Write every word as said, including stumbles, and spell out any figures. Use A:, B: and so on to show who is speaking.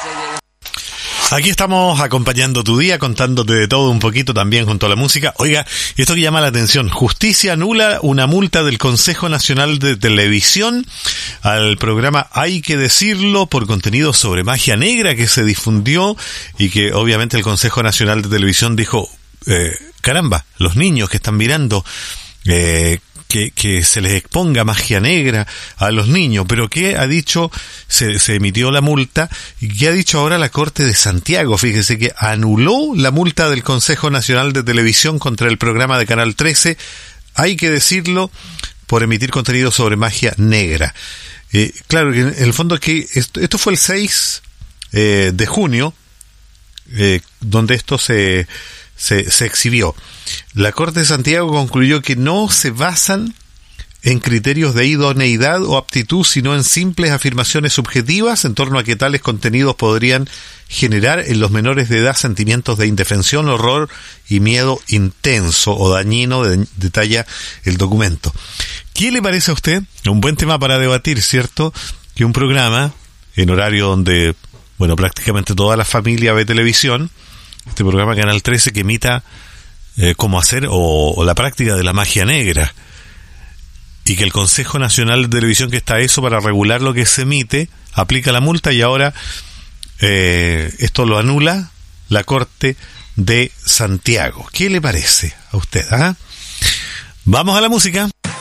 A: Aquí estamos acompañando tu día, contándote de todo un poquito también junto a la música. Oiga, esto que llama la atención, justicia anula una multa del Consejo Nacional de Televisión al programa Hay que Decirlo por contenido sobre magia negra que se difundió y que obviamente el Consejo Nacional de Televisión dijo, eh, caramba, los niños que están mirando, eh, Que, que se les exponga magia negra a los niños, pero ¿qué ha dicho? Se, se emitió la multa, y ¿qué ha dicho ahora la Corte de Santiago? Fíjese que anuló la multa del Consejo Nacional de Televisión contra el programa de Canal trece, Hay que Decirlo, por emitir contenido sobre magia negra. Eh, claro, que en el fondo que esto, esto fue el seis eh, de junio, eh, donde esto se... Se, se exhibió. La Corte de Santiago concluyó que no se basan en criterios de idoneidad o aptitud, sino en simples afirmaciones subjetivas en torno a que tales contenidos podrían generar en los menores de edad sentimientos de indefensión, horror y miedo intenso o dañino, de, detalla el documento. ¿Qué le parece a usted? Un buen tema para debatir, ¿cierto? Que un programa en horario donde, bueno, prácticamente toda la familia ve televisión, este programa Canal trece que imita eh, cómo hacer o, o la práctica de la magia negra, y que el Consejo Nacional de Televisión, que está eso para regular lo que se emite, aplica la multa y ahora eh, esto lo anula la Corte de Santiago. ¿Qué le parece a usted? ¿Ah? Vamos a la música.